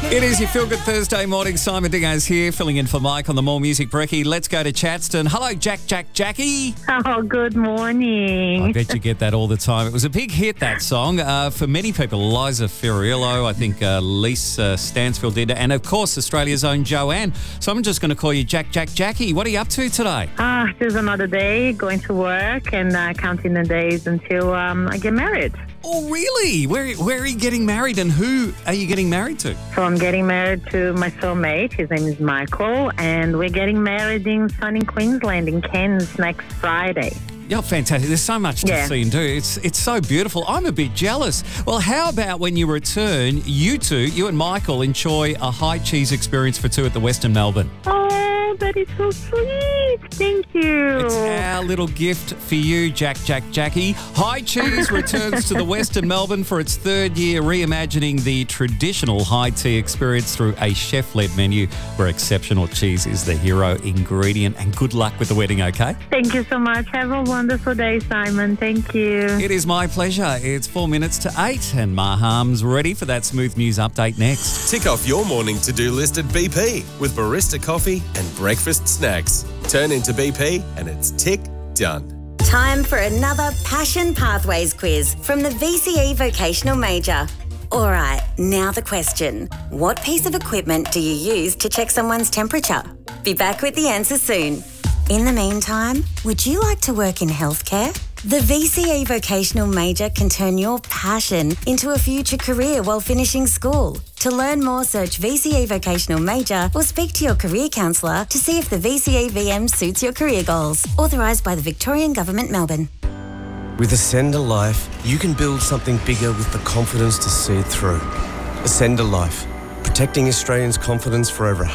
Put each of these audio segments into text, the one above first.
It is your Feel Good Thursday morning. Simon Dingo's here, filling in for Mike on the More Music Brekkie. Let's go to Chadston. Hello, Jackie. Oh, good morning. I bet you get that all the time. It was a big hit, that song. For many people, Liza Fiorillo, I think Lise Stansfield did, and of course, Australia's own Joanne. So I'm just going to call you Jackie. What are you up to today? There's another day, going to work and counting the days until I get married. Oh, really? Where are you getting married, and who are you getting married to? So I'm getting married to my soulmate. His name is Michael, and we're getting married in sunny Queensland, in Cairns, next Friday. Yeah, fantastic. There's so much to see and do. It's so beautiful. I'm a bit jealous. Well, how about when you return, you and Michael enjoy a high cheese experience for two at the Western Melbourne? Oh, that is so sweet. Thank you. It's our little gift for you, Jackie. High Cheese returns to the Western Melbourne for its third year, reimagining the traditional high tea experience through a chef-led menu where exceptional cheese is the hero ingredient. And good luck with the wedding, okay? Thank you so much. Have a wonderful day, Simon. Thank you. It is my pleasure. It's 4 minutes to 8 and Maham's ready for that smooth news update next. Tick off your morning to-do list at BP with barista coffee and breakfast snacks. Turn into BP and it's tick done. Time for another Passion Pathways quiz from the VCE Vocational Major. All right, now the question. What piece of equipment do you use to check someone's temperature? Be back with the answer soon. In the meantime, would you like to work in healthcare? The VCE Vocational Major can turn your passion into a future career while finishing school. To learn more, search VCE Vocational Major or speak to your career counsellor to see if the VCE VM suits your career goals. Authorised by the Victorian Government, Melbourne. With Ascender Life, you can build something bigger with the confidence to see it through. Ascender Life, protecting Australians' confidence for over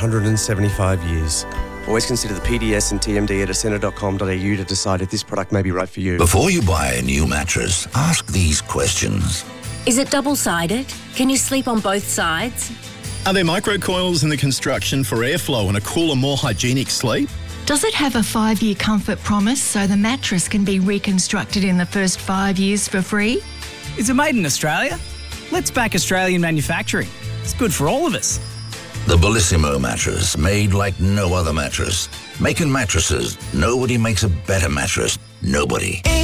175 years. Always consider the PDS and TMD at ascender.com.au to decide if this product may be right for you. Before you buy a new mattress, ask these questions. Is it double-sided? Can you sleep on both sides? Are there microcoils in the construction for airflow and a cooler, more hygienic sleep? Does it have a 5-year comfort promise so the mattress can be reconstructed in the first 5 years for free? Is it made in Australia? Let's back Australian manufacturing. It's good for all of us. The Bellissimo mattress, made like no other mattress. Making mattresses, nobody makes a better mattress. Nobody.